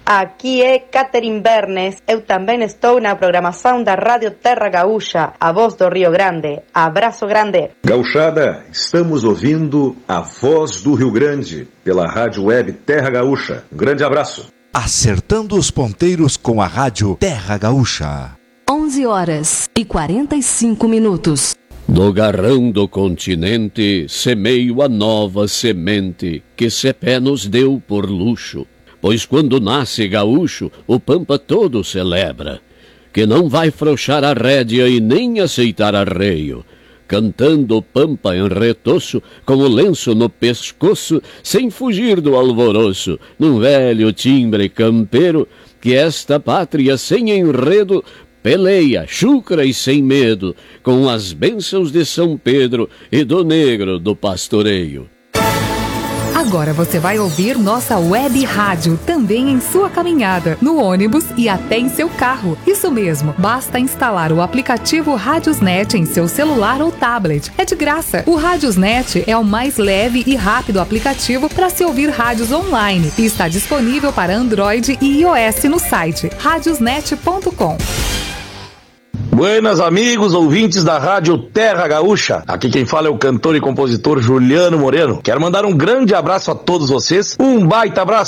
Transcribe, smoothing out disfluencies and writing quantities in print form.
Aqui é Catherine Bernes. Eu também estou na programação da Rádio Terra Gaúcha, a voz do Rio Grande. Abraço grande. Gauchada, estamos ouvindo a voz do Rio Grande pela Rádio Web Terra Gaúcha. Um grande abraço. Acertando os ponteiros com a Rádio Terra Gaúcha. 11h45. No garrão do continente, semeio a nova semente, que Cepé nos deu por luxo. Pois quando nasce gaúcho, o pampa todo celebra, que não vai frouxar a rédea e nem aceitar arreio, cantando o pampa em retoço, com o lenço no pescoço, sem fugir do alvoroço, num velho timbre campeiro, que esta pátria sem enredo peleia, chucra e sem medo, com as bênçãos de São Pedro e do negro do pastoreio. Agora você vai ouvir nossa web rádio também em sua caminhada, no ônibus e até em seu carro. Isso mesmo, basta instalar o aplicativo Rádiosnet em seu celular ou tablet. É de graça. O Rádiosnet é o mais leve e rápido aplicativo para se ouvir rádios online e está disponível para Android e iOS no site radiosnet.com. Buenas amigos, ouvintes da Rádio Terra Gaúcha. Aqui quem fala é o cantor e compositor Juliano Moreno. Quero mandar um grande abraço a todos vocês. Um baita abraço.